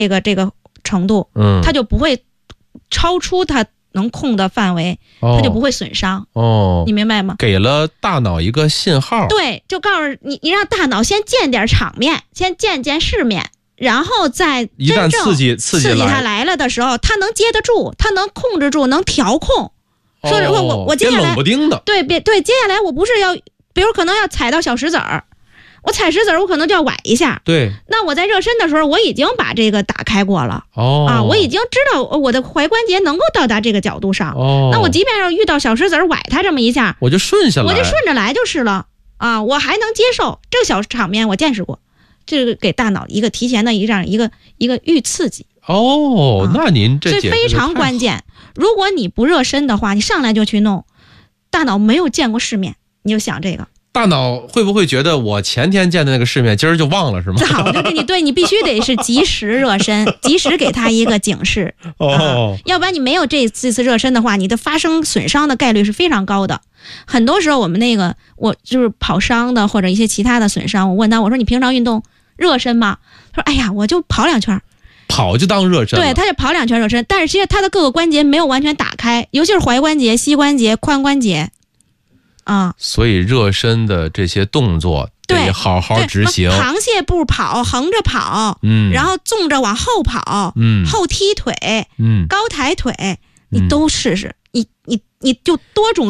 这个程度，它就不会超出它能控的范围，它就不会损伤。你明白吗？ 给了大脑一个信号。 对，就告诉你让大脑先见点场面，先见世面，然后再一旦刺激它来了的时候，它能接得住，它能控制住，能调控。说我接下来冷不丁的， 对，接下来我不是要，比如可能要踩到小石子儿，我踩石子儿我可能就要崴一下。 对， 那我在热身的时候，我已经把这个打开过了。我已经知道我的踝关节能够到达这个角度上。那我即便要遇到小石子儿崴它这么一下， 我就顺下来， 我就顺着来就是了啊，我还能接受。这个小场面我见识过，这个给大脑一个提前的这样一个预刺激。 那您这所以非常关键。如果你不热身的话，你上来就去弄，大脑没有见过世面，你就想这个。 大脑会不会觉得我前天见的那个世面，今儿就忘了是吗？ 早就跟你对，你必须得是及时热身，及时给他一个警示。要不然你没有这次热身的话，你的发生损伤的概率是非常高的。很多时候我就是跑伤的或者一些其他的损伤，我问他，我说你平常运动热身吗？他说哎呀，我就跑2圈。 跑就当热身了。 对，他就跑2圈热身，但是其实他的各个关节没有完全打开，尤其是踝关节、膝关节、髋关节啊。 所以热身的这些动作得好好执行。 螃蟹步跑，横着跑，然后纵着往后跑，后踢腿，高抬腿，你都试试，你就多种